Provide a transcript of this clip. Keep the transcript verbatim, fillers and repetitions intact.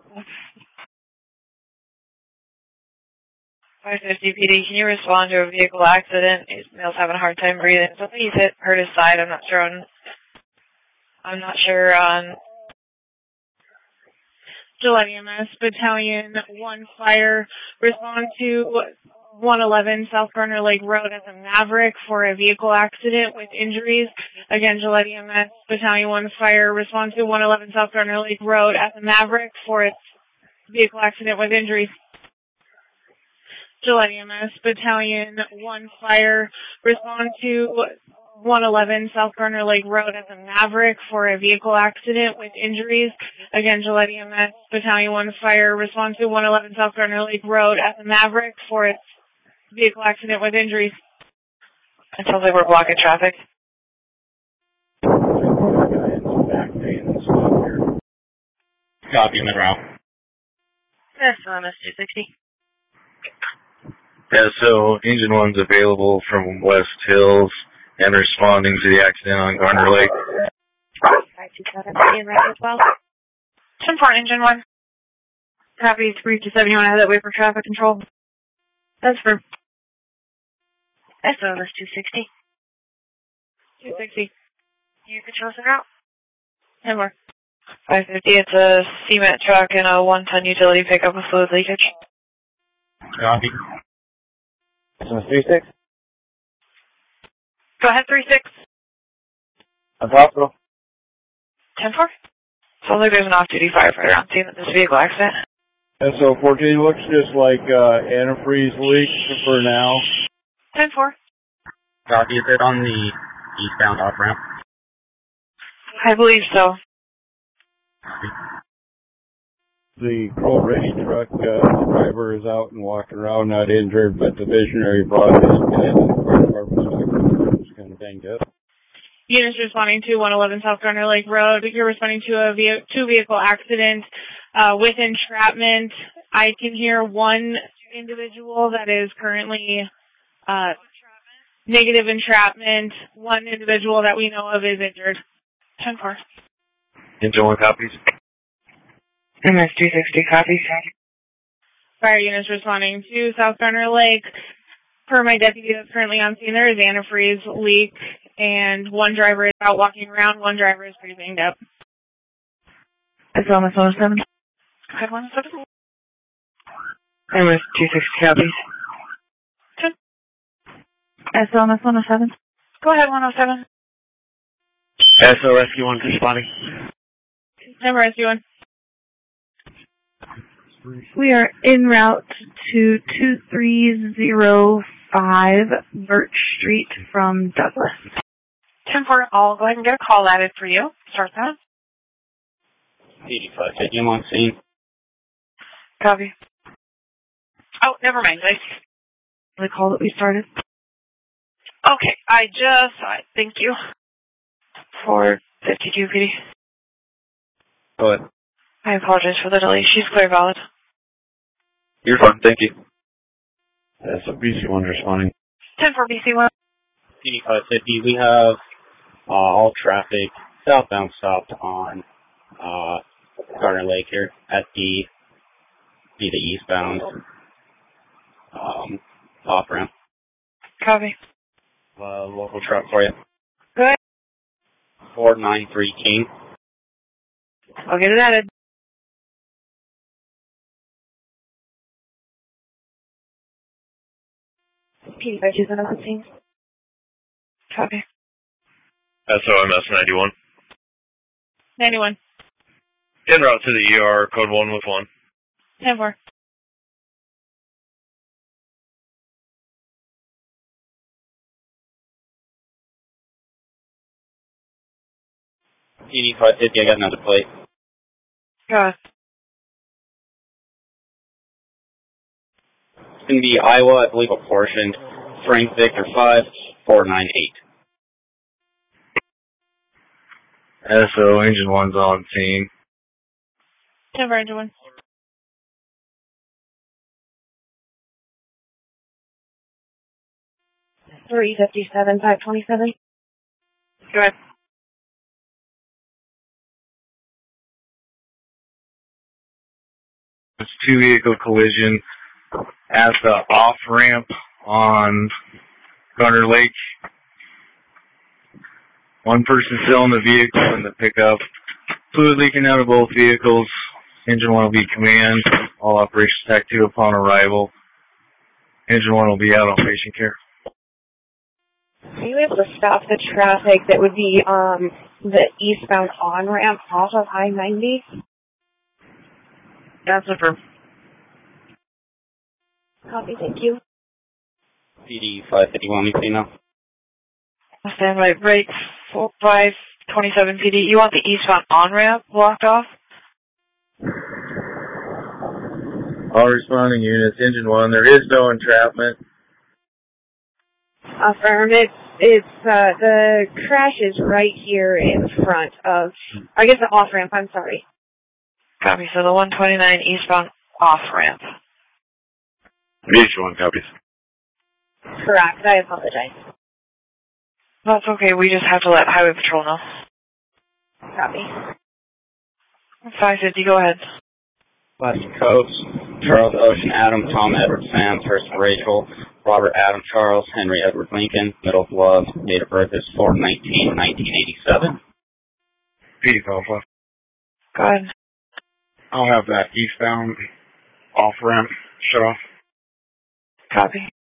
five fifty P D, can you respond to a vehicle accident? Male's having a hard time breathing. Somebody's hit, hurt his side. I'm not sure on, I'm not sure on. Gillette E M S, Battalion one Fire, respond to one eleven South Garner Lake Road as a Maverick for a vehicle accident with injuries. Again, Gillette E M S, Battalion one Fire, respond to one eleven South Garner Lake Road as a Maverick for its vehicle accident with injuries. Gillette E M S, Battalion one Fire, respond to one eleven South Garner Lake Road as a Maverick for a vehicle accident with injuries. Again, Gillette E M S, Battalion one Fire, respond to one eleven South Garner Lake Road as a Maverick for its vehicle accident with injuries. It sounds like we're blocking traffic. Copy, Monroe. S O M S two sixty. Yeah, so Engine one's available from West Hills and responding to the accident on Garner Lake. five two seven, in right as well. ten four, Engine one. Copy, three two seven, you want to head that way for traffic control? That's for S O M S two sixty. two sixty. You can show us a route? ten four. five fifty, it's a cement truck and a one-ton utility pickup with fluid leakage. Copy. S O M S three six. Go ahead, three six. On hospital. ten four. Sounds like there's an off-duty firefighter on scene at this vehicle accident. S O fourteen looks just like uh, antifreeze leak for now. ten four. Copy, is it on the eastbound off-ramp? I believe so. Copy. The Crow Race truck uh, driver is out and walking around, not injured, but the visionary brought his head and the fire department was kind of banged up. Units responding to one eleven South Garner Lake Road. You're responding to a ve- two-vehicle accident uh, with entrapment. I can hear one individual that is currently uh, negative entrapment. One individual that we know of is injured. ten four. Engine one copies. M S two sixty, copy. Fire units responding to South Garner Lake. Per my deputy that's currently on scene, there is antifreeze leak, and one driver is out walking around. One driver is pretty banged up. S O M S one oh seven. Go ahead, one oh seven. M S two sixty, copies. ten. S O M S one oh seven. Go ahead, one oh seven. S O Rescue one responding. Number S U one. We are en route to two three zero five Birch Street from Douglas. ten four, I'll go ahead and get a call added for you. Start that. eighty-five, taking him on scene. Copy. Oh, never mind. I The call that we started. Okay, I just saw it. Thank you. four fifty-two P D. Go ahead. I apologize for the delay. She's clear valid. You're fine, thank you. S O B C one responding. ten four B C one. eighty-five fifty, we have uh, all traffic southbound stopped on uh, Garner Lake here at the, be the eastbound um, off-ramp. Copy. Uh, local truck for you. Good. four nine three King. I'll get it added. P five two seven fifteen. Copy. S O M S ninety-one. ninety-one. En route to the E R, code one with one. ten four. eighty-five fifty, I got another plate. Go ahead. It's going to be Iowa, I believe, apportioned. Frank Victor five four nine eight. S O Engine one's on scene. ten four, engine one. three fifty-seven, five twenty-seven. Go ahead. It's two vehicle collision at the off ramp on Garner Lake. One person still in the vehicle in the pickup. Fluid leaking out of both vehicles. Engine one will be command. All operations tac two upon arrival. Engine one will be out on patient care. Are you able to stop the traffic that would be um the eastbound on ramp off of I ninety? That's affirmed. Copy, thank you. P D five fifty-one, you see now? Stand by, break five twenty-seven P D. You want the eastbound on-ramp blocked off? All responding units, engine one, there is no entrapment. Affirm. It's, it's, uh, the crash is right here in front of, I guess the off-ramp, I'm sorry. Copy, so the one twenty-nine eastbound off-ramp. Beach one copies. Correct, I apologize. That's okay, we just have to let Highway Patrol know. Copy. five fifty, go ahead. West Coast, Charles Ocean Adam, Tom Edward Sam, first Rachel, Robert Adam Charles, Henry Edward Lincoln, middle of love, date of birth is four nineteen nineteen eighty-seven. P D Alpha. Go ahead. I'll have that eastbound off ramp shut off. Copy.